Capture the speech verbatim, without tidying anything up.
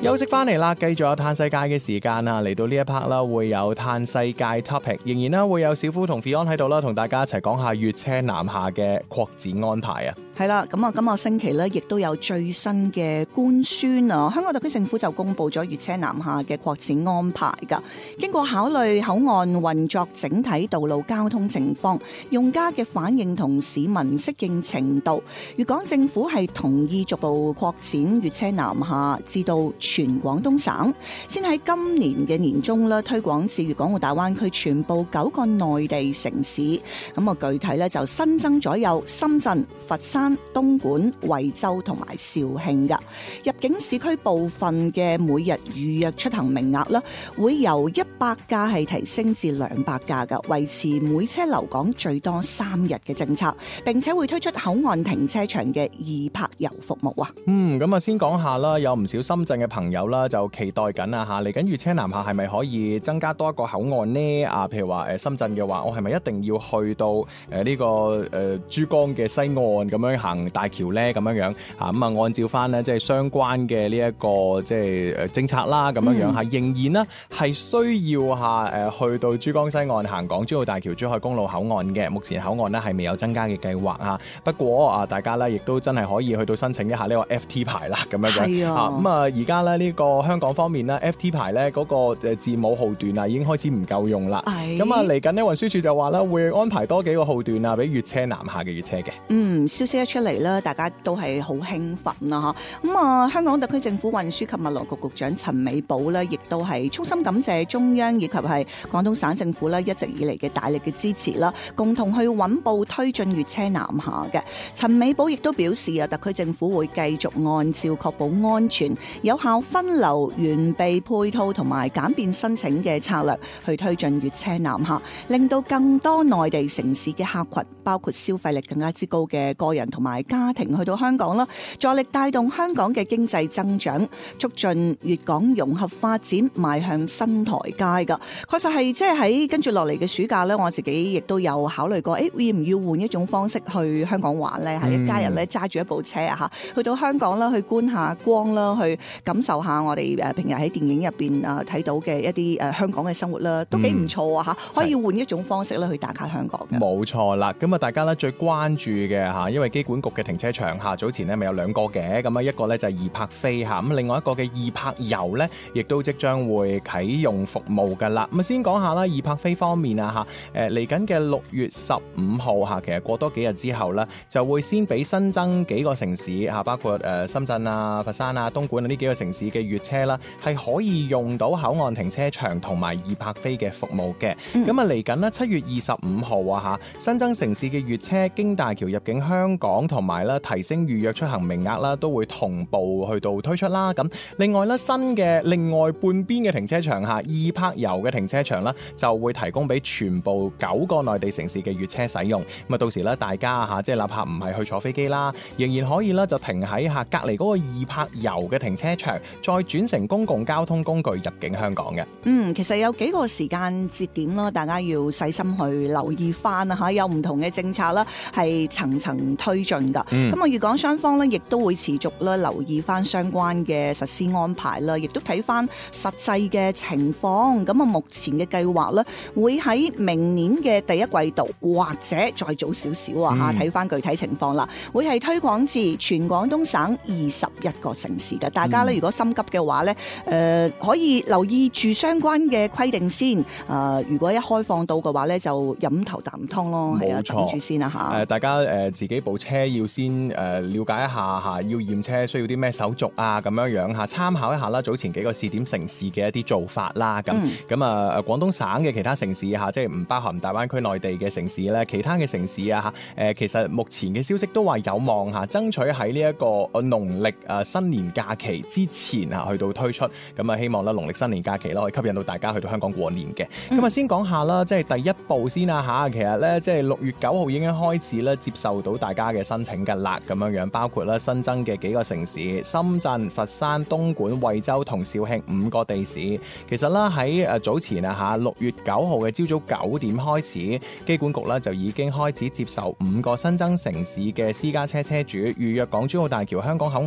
休息翻嚟啦，繼續有嘆世界嘅時間啊！嚟到呢一 part 啦，會有嘆世界 topic， 仍然啦會有小夫同 Fion 喺度啦，同大家一齊講下粵車南下嘅擴展安排啊！ 係啦，咁啊，今個星期咧，亦都有最新嘅官宣啊！香港特區政府就公布咗粵車南下嘅擴展安排噶。經過考慮口岸運作整體道路交通情況、用家嘅反應同市民適應程度，粵港政府係同意逐步擴展粵車南下至到全廣東省，先喺今年嘅年中咧推廣至粵港澳大灣區全部九個內地城市。咁啊，具體咧就新增咗有深圳、佛山、東莞、惠州同埋肇慶噶。入境市區部分嘅每日預約出行名額啦，會由一百架係提升至兩百架噶，維持每車留港最多三日嘅政策，並且會推出口岸停車場嘅易泊遊服務啊。 嗯，咁啊先講下啦，有唔少深圳嘅朋友啦，就期待緊啊吓，嚟緊粵車南下係咪可以增加多一個口岸呢？啊，譬如話誒深圳嘅話，我係咪一定要去到誒呢個誒珠江嘅西岸咁樣行大橋咧？咁樣樣吓，咁啊按照翻咧即係相關嘅呢一個即係誒政策啦，咁樣樣吓，仍然呢係需要吓誒去到珠江西岸行港珠澳大橋珠海公路口岸嘅。目前口岸呢係未有增加嘅計劃吓，不過啊大家咧亦都真係可以去到申請一下呢個 F T 牌啦，咁樣樣。係啊，咁啊而家咧呢個香港方面咧 F T 牌咧嗰個誒字母號段啊已經開始唔夠用啦。咁啊嚟緊呢運輸署就話啦會安排多幾個號段啊俾粵車南下嘅粵車嘅。嗯， 消息一出嚟啦，大家都係好興奮啦吓。咁啊，香港特區政府運輸及物流局局長陳美寶咧，亦都係衷心感謝中央以及係廣東省政府咧一直以嚟嘅大力嘅支持啦，共同去穩步推進粵車南下嘅。陳美寶亦都表示啊，特區政府會繼續按照確保安全、有效分流、完備配套同埋簡便申請嘅策略，去推進粵車南下，令到更多內地城市嘅客群，包括消費力更加之高嘅個人同埋家庭去到香港啦，助力帶動香港嘅經濟增長，促進粵港融合發展邁向新台階噶。確實係即係喺跟住落嚟嘅暑假咧，我自己亦都有考慮過，誒要唔要換一種方式去香港玩咧？係、嗯、一家人咧揸住一部車啊嚇，去到香港啦，去觀下光啦，去感受下我哋誒平日喺電影入邊啊睇到嘅一啲誒香港嘅生活啦，都幾唔錯啊嚇！可以換一種方式咧去打卡香港嘅。冇錯啦，咁啊大家咧最關注嘅嚇，因為機管局嘅停車場嚇早前咧咪有兩個嘅，咁啊一個咧就係易泊飛嚇，咁另外一個嘅易泊遊咧，亦都即將會啟用服務㗎啦。咁啊先講下啦，易泊飛方面啊嚇，誒嚟緊嘅六月十五號嚇，其實過多幾日之後咧，就會先俾新增幾個城市嚇，包括誒深圳啊、佛山啊、東莞啊呢幾個城市嘅粵車啦，係可以用到口岸停車場同埋易泊飛嘅服務嘅。咁啊嚟緊咧七月二十五號啊嚇，新增城市嘅粵車經大橋入境香港同埋咧提升預約出行名額啦，都會同步去到推出啦。咁另外咧新嘅另外半邊嘅停車場嚇，易泊遊嘅停車場啦，就會提供俾全部九個內地城市嘅粵車使用。咁啊到時咧大家嚇即係哪怕唔係去坐飛機啦，仍然可以咧就停喺嚇隔離嗰個易泊遊嘅停車場，再轉乘公共交通工具入境香港嘅。嗯，其實有幾個時間節點啦，大家要細心去留意翻啊嚇，有唔同嘅政策啦，係層層推進㗎。咁啊粵港雙方咧，亦都會持續咧留意翻相關嘅實施安排啦，亦都睇翻實際嘅情況。咁啊目前嘅計劃咧，會喺明年嘅第一季度或者再早少少啊嚇，睇翻具體情況啦，會係推廣至全廣東省二十一個城市嘅。大家咧如果心急嘅話咧，誒、呃、可以留意住相關嘅規定先。誒、呃、如果一開放到嘅話咧，就飲頭啖湯咯，係啊，等住先啊嚇。誒、呃、大家誒、呃、自己部車要先誒、呃、了解一下嚇，要驗車需要啲咩手續啊咁樣樣嚇，參考一下啦。早前幾個試點城市嘅一啲做法啦，咁咁啊廣東省嘅其他城市嚇，即係唔包含大灣區內地嘅城市咧，其他嘅城市啊嚇，誒其實目前嘅消息都話有望嚇爭取喺呢一個農曆誒新年假期之前嚇去到推出，咁啊希望咧農曆新年假期啦可以吸引到大家去到香港過年嘅。咁、嗯、啊先講下啦，即係第一步先啊嚇，其實咧即係六月九號已經開始咧接受到大家嘅申請㗎啦，咁樣樣包括咧新增嘅幾個城市：深圳、佛山、東莞、惠州同肇慶五個地市。其實啦喺誒早前啊嚇六月九號嘅朝早九點開始，機管局咧就已經開始接受五個新增城市嘅私家車車主預約港珠澳大橋香港口